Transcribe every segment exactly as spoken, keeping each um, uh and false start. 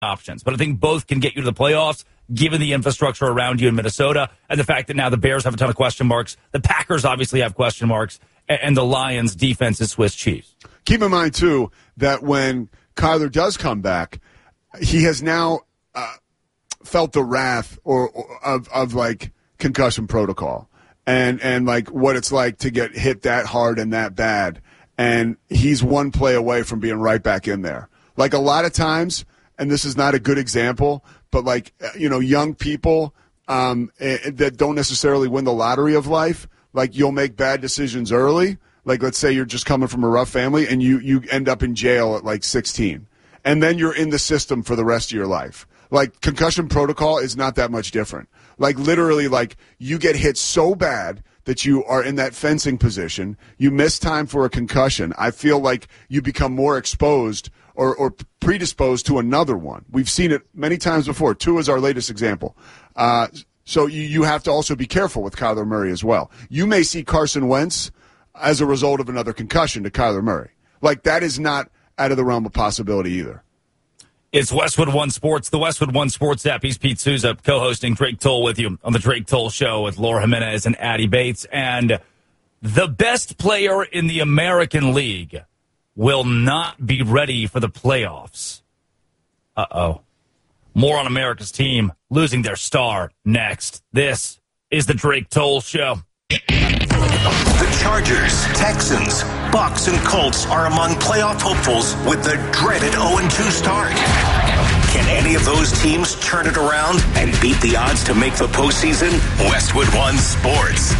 options. But I think both can get you to the playoffs, given the infrastructure around you in Minnesota and the fact that now the Bears have a ton of question marks. The Packers obviously have question marks, and the Lions' defense is Swiss cheese. Keep in mind, too, that when Kyler does come back, he has now uh, felt the wrath or, or of, of, like, concussion protocol and, and, like, what it's like to get hit that hard and that bad. And he's one play away from being right back in there. Like, a lot of times, and this is not a good example, but, like, you know, young people um, that don't necessarily win the lottery of life, like, you'll make bad decisions early. Like, let's say you're just coming from a rough family and you, you end up in jail at, like, sixteen. And then you're in the system for the rest of your life. Like, concussion protocol is not that much different. Like, literally, like, you get hit so bad that you are in that fencing position, you miss time for a concussion. I feel like you become more exposed or, or predisposed to another one. We've seen it many times before. Two is our latest example. Uh, so you, you have to also be careful with Kyler Murray as well. You may see Carson Wentz as a result of another concussion to Kyler Murray. Like, that is not out of the realm of possibility either. It's Westwood One Sports, the Westwood One Sports app. He's Pete Souza, co-hosting Drake Toll with you on the Drake Toll Show with Laura Jimenez and Addie Bates. And the best player in the American League will not be ready for the playoffs. Uh-oh. More on America's team losing their star next. This is the Drake Toll Show. The Chargers, Texans, Bucks, and Colts are among playoff hopefuls with the dreaded oh and two start. Can any of those teams turn it around and beat the odds to make the postseason? Westwood One Sports.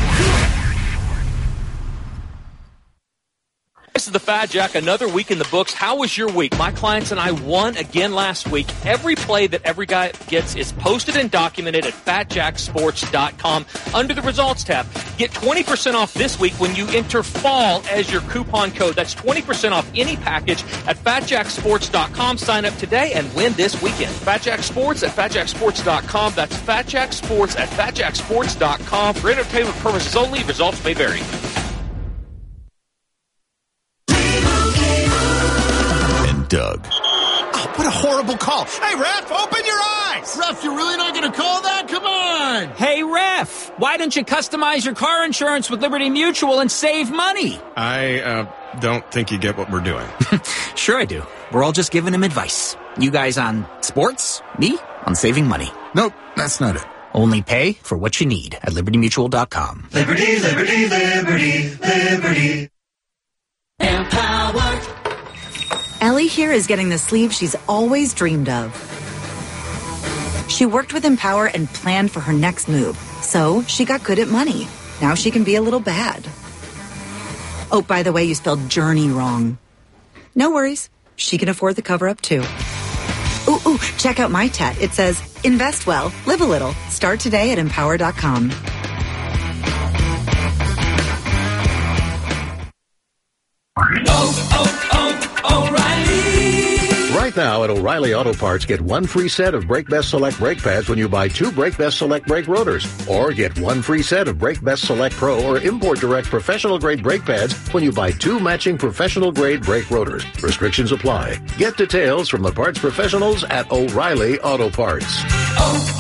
This is the Fat Jack, another week in the books. How was your week? My clients and I won again last week. Every play that every guy gets is posted and documented at fat jack sports dot com under the results tab. Get twenty percent off this week when you enter fall as your coupon code. That's twenty percent off any package at fat jack sports dot com. Sign up today and win this weekend. Fat Jack Sports at fat jack sports dot com. That's Fat Jack Sports at fat jack sports dot com. For entertainment purposes only, results may vary. Doug. Oh, what a horrible call. Hey, ref, open your eyes. Ref, you're really not going to call that? Come on. Hey, ref, why don't you customize your car insurance with Liberty Mutual and save money? I uh, don't think you get what we're doing. Sure I do. We're all just giving him advice. You guys on sports, me on saving money. Nope, that's not it. Only pay for what you need at liberty mutual dot com. Liberty, liberty, liberty, liberty. Empowered. Ellie here is getting the sleeve she's always dreamed of. She worked with Empower and planned for her next move, so she got good at money. Now she can be a little bad. Oh, by the way, you spelled journey wrong. No worries. She can afford the cover-up, too. Ooh, ooh, check out my tat. It says, invest well, live a little. Start today at empower dot com. Oh, oh, oh, O'Reilly. Right now at O'Reilly Auto Parts, get one free set of Brake Best Select brake pads when you buy two Brake Best Select brake rotors. Or get one free set of Brake Best Select Pro or Import Direct professional-grade brake pads when you buy two matching professional-grade brake rotors. Restrictions apply. Get details from the parts professionals at O'Reilly Auto Parts. Oh,